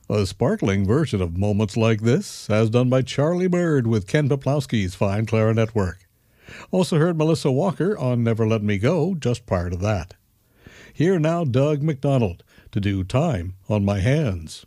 A sparkling version of Moments Like This, as done by Charlie Bird with Ken Peplowski's fine clarinet work. Also heard Melissa Walker on Never Let Me Go just prior to that. Here now Doug McDonald to do Time on My Hands.